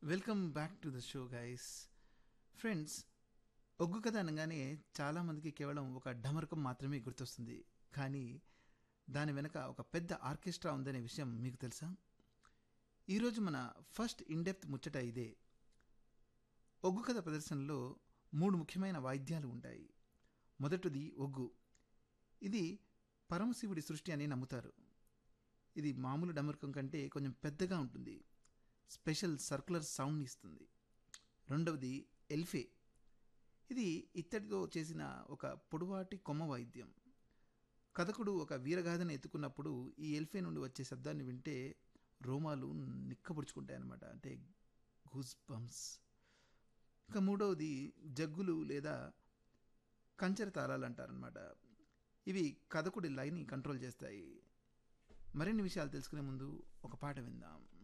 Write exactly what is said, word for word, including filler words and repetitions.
Welcome back to the show guys. Friends, ఒగ్గు కథ అనగానే చాలామందికి కేవలం ఒక ఢమరకం మాత్రమే గుర్తొస్తుంది. కానీ దాని వెనక ఒక పెద్ద ఆర్కెస్ట్రా ఉందనే విషయం మీకు తెలుసా? ఈరోజు మన ఫస్ట్ ఇన్డెప్త్ ముచ్చట ఇదే. ఒగ్గు కథ ప్రదర్శనలో మూడు ముఖ్యమైన వాయిద్యాలు ఉంటాయి. మొదటిది ఒగ్గు. ఇది పరమశివుడి సృష్టి అని నమ్ముతారు. ఇది మామూలు డమరకం కంటే కొంచెం పెద్దగా ఉంటుంది. స్పెషల్ సర్కులర్ సౌండ్ ఇస్తుంది. రెండవది ఎల్ఫే. ఇది ఇత్తడితో చేసిన ఒక పొడవాటి కొమ్మ వాయిద్యం. కథకుడు ఒక వీరగాథను ఎత్తుకున్నప్పుడు ఈ ఎల్ఫే నుండి వచ్చే శబ్దాన్ని వింటే రోమాలు నిక్కబుడుచుకుంటాయి అన్నమాట, అంటే గూస్ బంప్స్. ఇంకా మూడవది జగ్గులు లేదా కంచెర తాళాలు అంటారనమాట. ఇవి కథకుడి లైన్ని కంట్రోల్ చేస్తాయి. మరిన్ని విషయాలు తెలుసుకునే ముందు ఒక పాట విందాం.